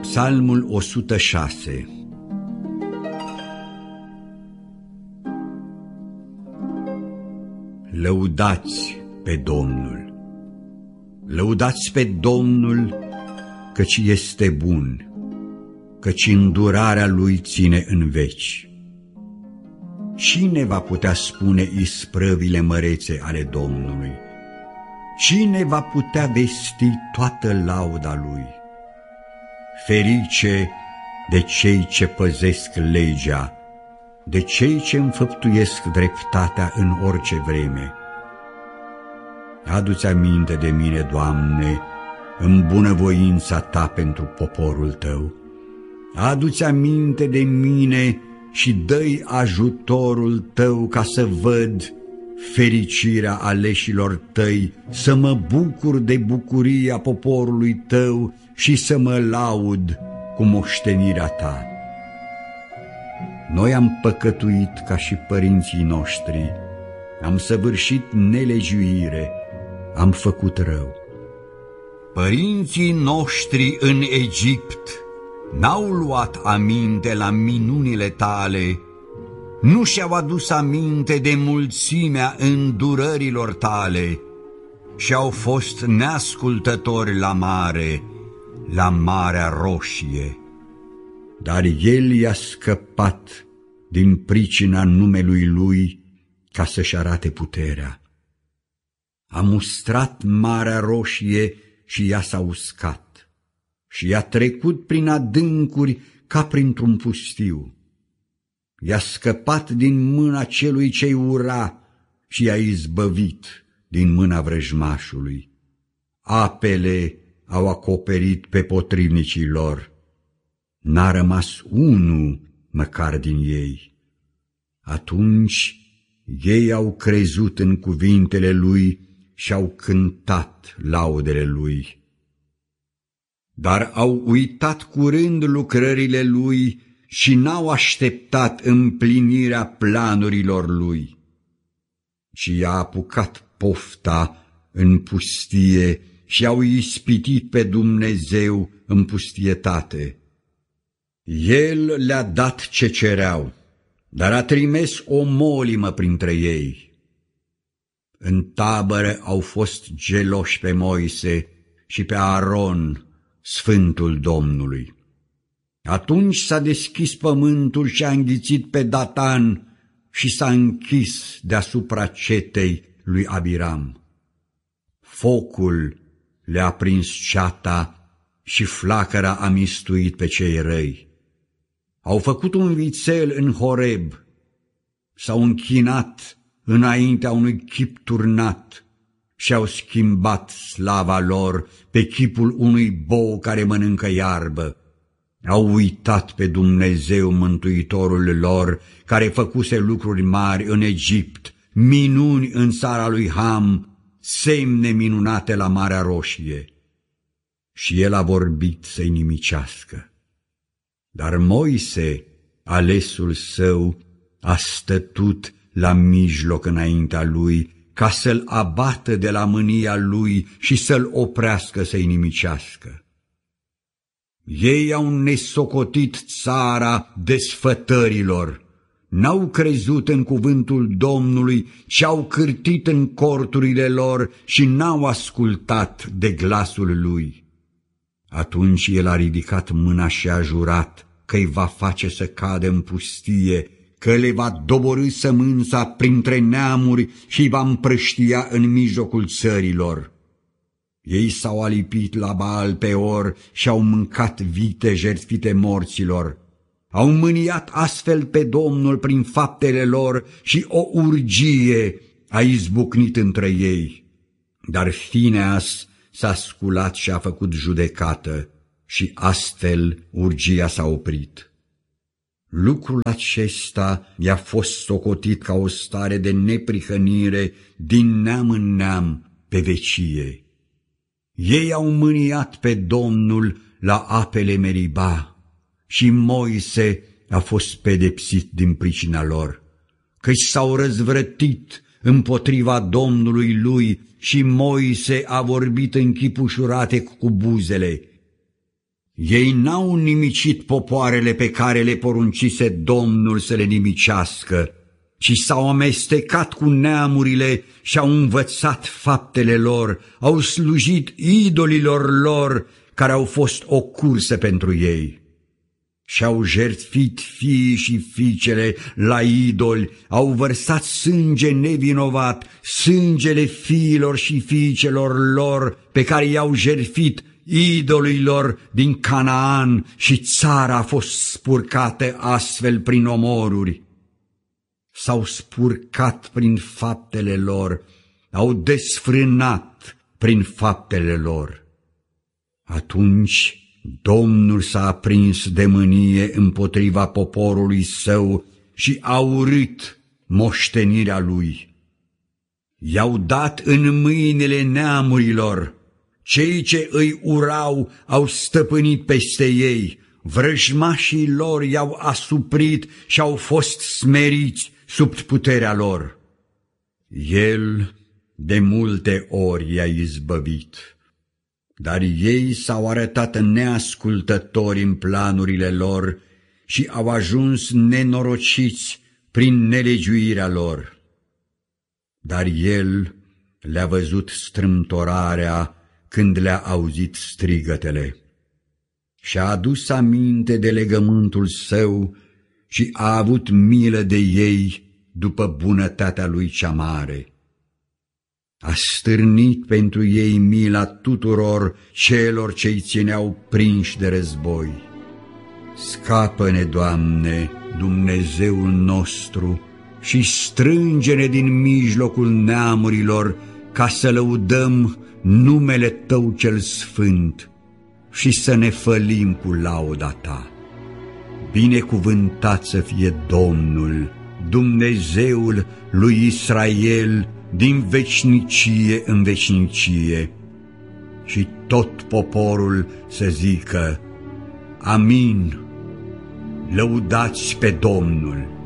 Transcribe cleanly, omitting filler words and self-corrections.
Psalmul 106. Lăudați pe Domnul! Lăudați pe Domnul, căci este bun, căci îndurarea Lui ține în veci. Cine va putea spune isprăvile mărețe ale Domnului? Cine va putea vesti toată lauda Lui? Ferice de cei ce păzesc legea, de cei ce înfăptuiesc dreptatea în orice vreme. Adu-ți aminte de mine, Doamne, în bunăvoința Ta pentru poporul Tău. Adu-ți aminte de mine și dă-i ajutorul Tău ca să văd fericirea aleșilor Tăi, să mă bucur de bucuria poporului Tău și să mă laud cu moștenirea Ta. Noi am păcătuit ca și părinții noștri, am săvârșit nelegiuire, am făcut rău. Părinții noștri în Egipt n-au luat aminte la minunile Tale, nu și-au adus aminte de mulțimea îndurărilor Tale și au fost neascultători la Marea Roșie. Dar El i-a scăpat din pricina numelui Lui ca să-și arate puterea. A mustrat Marea Roșie și ea s-a uscat și i-a trecut prin adâncuri ca printr-un pustiu. I-a scăpat din mâna celui ce-i ura și i-a izbăvit din mâna vrăjmașului. Apele au acoperit pe potrivnicii lor, n-a rămas unul măcar din ei. Atunci ei au crezut în cuvintele Lui și au cântat laudele Lui. Dar au uitat curând lucrările Lui și n-au așteptat împlinirea planurilor Lui. Și i-a apucat pofta în pustie și au ispitit pe Dumnezeu în pustietate. El le-a dat ce cereau, dar a trimis o molimă printre ei. În tabără au fost geloși pe Moise și pe Aron, Sfântul Domnului. Atunci s-a deschis pământul și a înghițit pe Datan și s-a închis deasupra cetei lui Abiram. Focul le-a prins ceata și flacăra a mistuit pe cei răi. Au făcut un vițel în Horeb, s-au închinat înaintea unui chip turnat și au schimbat slava lor pe chipul unui bou care mănâncă iarbă. Au uitat pe Dumnezeu Mântuitorul lor, care făcuse lucruri mari în Egipt, minuni în țara lui Ham, semne minunate la Marea Roșie. Și El a vorbit să-i nimicească. Dar Moise, alesul său, a stătut la mijloc înaintea lui, ca să-l abată de la mânia lui și să-l oprească să-i nimicească. Ei au nesocotit țara desfătărilor, n-au crezut în cuvântul Domnului, ci au cârtit în corturile lor și n-au ascultat de glasul lui. Atunci El a ridicat mâna și a jurat că îi va face să cadă în pustie, că le va doborî sămânța printre neamuri și îi va împrăștia în mijlocul țărilor. Ei s-au alipit la Baal Peor și au mâncat vite jertfite morților. Au mâniat astfel pe Domnul prin faptele lor și o urgie a izbucnit între ei. Dar Fineas s-a sculat și a făcut judecată și astfel urgia s-a oprit. Lucrul acesta i-a fost socotit ca o stare de neprihănire din neam în neam pe vecie. Ei au mâniat pe Domnul la apele Meriba și Moise a fost pedepsit din pricina lor, căci s-au răzvrătit împotriva Domnului lui și Moise a vorbit în chip ușurate cu buzele. Ei n-au nimicit popoarele pe care le poruncise Domnul să le nimicească, ci s-au amestecat cu neamurile și au învățat faptele lor, au slujit idolilor lor care au fost o cursă pentru ei. Și-au jertfit fiii și fiicele la idoli, au vărsat sânge nevinovat, sângele fiilor și fiicelor lor pe care i-au jertfit idolilor din Canaan, și țara a fost spurcată astfel prin omoruri. S-au spurcat prin faptele lor, au desfrânat prin faptele lor. Atunci Domnul s-a aprins de mânie împotriva poporului său și a urât moștenirea lui. I-au dat în mâinile neamurilor, cei ce îi urau au stăpânit peste ei, vrăjmașii lor i-au asuprit și au fost smeriți sub puterea lor. El de multe ori i-a izbăvit, dar ei s-au arătat neascultători în planurile lor și au ajuns nenorociți prin nelegiuirea lor. Dar el le-a văzut strâmtorarea când le-a auzit strigătele. Și-a adus aminte de legământul său și a avut milă de ei după bunătatea lui cea mare. A stârnit pentru ei mila tuturor celor ce-i țineau prinși de război. Scapă-ne, Doamne, Dumnezeul nostru, și strânge-ne din mijlocul neamurilor, ca să lăudăm numele Tău cel sfânt și să ne fălim cu lauda Ta. Binecuvântat să fie Domnul, Dumnezeul lui Israel, din veșnicie în veșnicie. Și tot poporul să zică: Amin, lăudați pe Domnul.